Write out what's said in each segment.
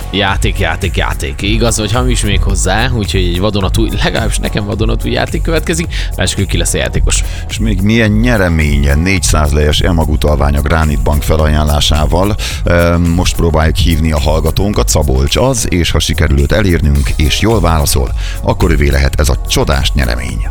Játék. Igaz, vagy hamis még hozzá, úgyhogy egy vadonatúj, legalábbis nekem vadonatúj játék következik. Lássuk, ki lesz a játékos. És még milyen nyereménye 400 lejes e-magutalvány a Granite Bank felajánlásával. Most próbáljuk hívni a hallgatónkat, Szabolcs az, és ha sikerül őt elérnünk, és jól válaszol, akkor ővé lehet ez a csodás nyeremény.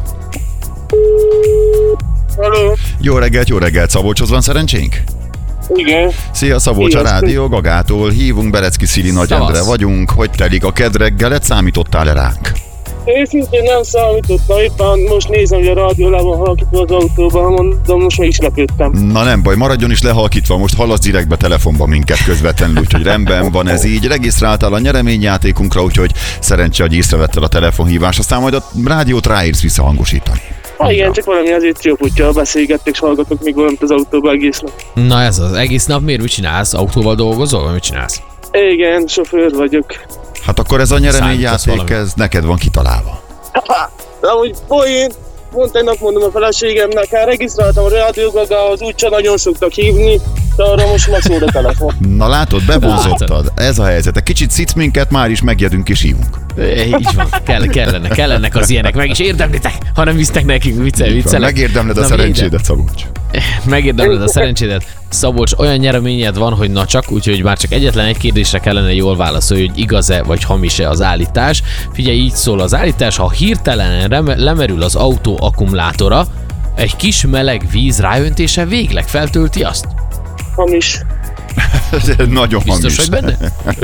Hello. Jó reggelt, Szabolcshoz van szerencsénk? Igen. Szia, Szabolcs, a Rádió Gagától hívunk, Berecki Szili Nagy Endre vagyunk. Hogy telik a kedreggelet, számítottál-e ránk? Őszintén nem számítottam, éppen most nézem, hogy a rádió le van halkítva az autóban, mondom, most meg is lepődtem. Na nem baj, maradjon is lehalkítva, most hallasz direktbe telefonba minket közvetlenül, úgyhogy rendben van ez így. Regisztráltál a nyereményjátékunkra, úgyhogy szerencsé, hogy észrevetted a telefonhívás, aztán majd a rádiót ráírsz visszahangosítani. Igen, csak valami azért trióputtyal beszélgettek, és hallgatok még valamit az autóban egész nap. Na ez az egész nap miért? Mit csinálsz? Autóval dolgozol, vagy mit csinálsz? Igen, sofőr vagyok. Hát akkor ez a nyereményjáték, ez neked van kitalálva. De amúgy poén, pont egy nap mondom a feleségemnek, hát regisztráltam a Rádió Gagához, úgyse nagyon szoktak hívni, de arra most ma szól a telefon. Na látod, bevonzottad. Ez a helyzet. Egy kicsit szitsz minket, már is megjedünk és hívunk. Így van, kellenek az ilyenek, meg is érdemlitek, ha nem visznek nekünk viccelek. Megérdemled a szerencsédet, Szabolcs. Megérdemled a szerencsédet. Szabolcs, olyan nyereményed van, hogy na csak, úgyhogy már csak egyetlen egy kérdésre kellene jól válaszolni, hogy igaz-e vagy hamis-e az állítás. Figyelj, így szól az állítás, ha hirtelen lemerül az autó akkumulátora, egy kis meleg víz ráöntése végleg feltölti azt. Hamis. Nagyon hamis. Biztos vagy benne?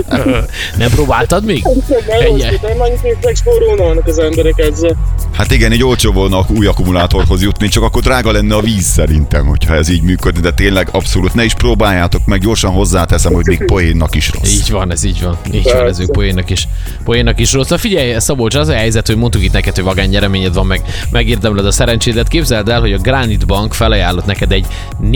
Nem próbáltad még? Nem annyit még spórolnának az emberek ezzel. Hát igen, így olcsó volna új akkumulátorhoz jutni, csak akkor drága lenne a víz szerintem, hogyha ez így működne, de tényleg abszolút ne is próbáljátok meg, gyorsan hozzáteszem, hogy még poénnak is rossz. Így van, ez ők poénnak is rossz. Figyelj, Szabolcs, az a helyzet, hogy mondtuk itt neked, hogy vagány nyereményed van, meg megérdemled a szerencsédet. Képzeld el, hogy a Granite Bank felajánlott neked egy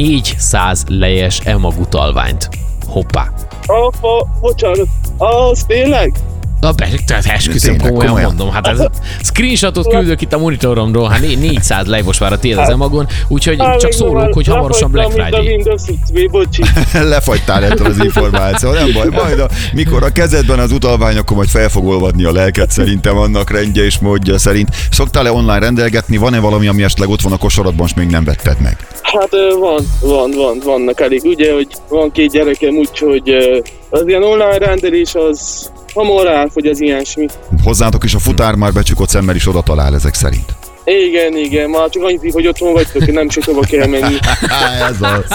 400 lejes e-magutalványt. Hoppá. Bocsánat, az tényleg? Tehát esküszöm, komolyan mondom. Hát ez screenshotot küldök itt a monitoromról, hát 400 lej most már a tél az emagon, úgyhogy csak szólunk, hogy hamarosan Black Friday. Lefagytál ettől az információ, nem baj, majd mikor a kezedben az utalvány, akkor majd fel fog olvadni a lelked, szerintem annak rendje és módja szerint. Szoktál-e online rendelgetni, van-e valami, ami esetleg ott van a kosaratban, és még nem vetted meg? Hát vannak elég, ugye, hogy van 2 gyerekem, úgyhogy az ilyen online rendelés az hamar elfogy az ilyesmi. Hozzátok is a futár már becsukott szemmel is oda talál ezek szerint. Igen, már csak annyit, hogy otthon vagytok, nem sok hova kell menni. Ez az.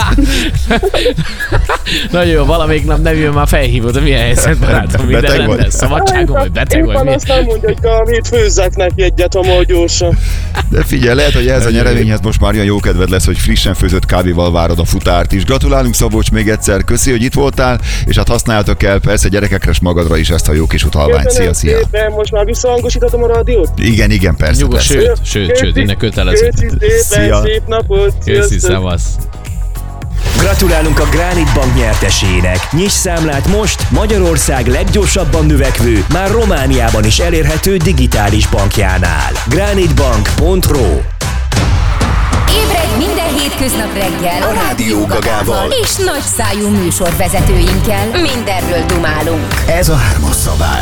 Nagyon jó, valamelyik nap nem jön, már felhívod, milyen helyzet, barátom, minden rendben, szabadságon, vagy beteg vagy mi? Azt nem mondja, hogy kávét főzzek neki egyet hamar gyorsan. De figyelj, lehet, hogy ez a nyereményhez most már olyan jó kedved lesz, hogy frissen főzött kávéval várod a futárt is. Gratulálunk, Szabolcs, még egyszer, köszi, hogy itt voltál, és hát használjátok el persze gyerekekre és magadra is ezt a jó kis utalványt. Szia! Szépen, most már visszahangosítatom a rádiót? Igen, persze. Nyugos, sőt, innen kötelező. Szia! Szép napot! Köszi, szevasz! Gratulálunk a Granite Bank nyertesének! Nyiss számlát most Magyarország leggyorsabban növekvő, már Romániában is elérhető digitális bankjánál. granitebank.ro. Ébredj minden hétköznap reggel a Rádió Gagával és nagyszájú műsorvezetőinkkel. Mindenről dumálunk. Ez a 3-as szabály.